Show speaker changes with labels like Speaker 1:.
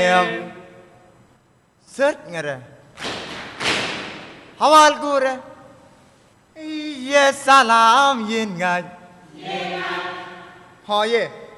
Speaker 1: Sert ngara. Hawal gura. Ye salam yin ngaj. Ho ye.